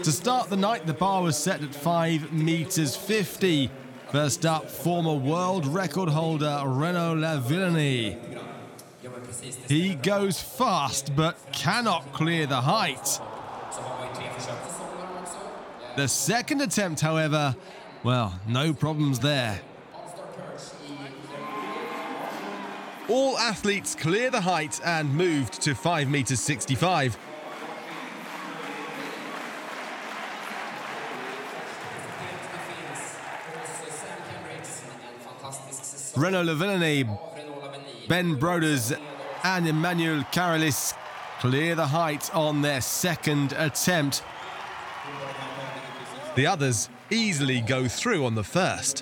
To start the night, the bar was set at 5 meters 50. First up, former world record holder Renaud Lavillenie. He goes fast but cannot clear the height. The second attempt, however, well, no problems there. All athletes clear the height and moved to 5 meters 65. Renaud Lavillenie, Ben Broders and Emmanuel Caralis clear the height on their second attempt. The others easily go through on the first.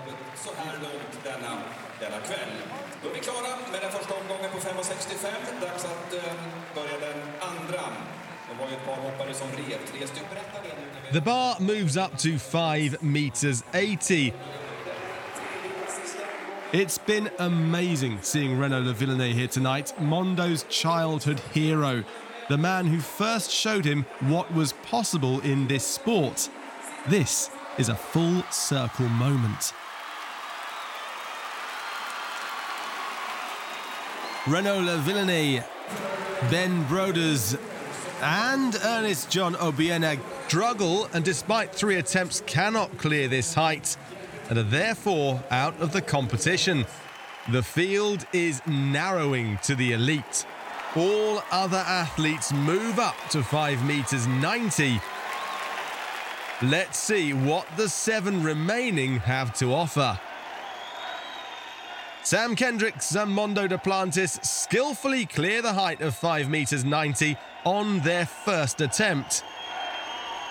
The bar moves up to 5 meters 80. It's been amazing seeing Renaud Lavillenie here tonight, Mondo's childhood hero, the man who first showed him what was possible in this sport. This is a full circle moment. Renaud Lavillenie, Ben Broders and Ernest John Obiena struggle, and despite 3 attempts cannot clear this height and are therefore out of the competition. The field is narrowing to the elite. All other athletes move up to 5 meters 90. Let's see what the 7 remaining have to offer. Sam Kendricks and Mondo Duplantis skillfully clear the height of 5 meters 90 on their first attempt.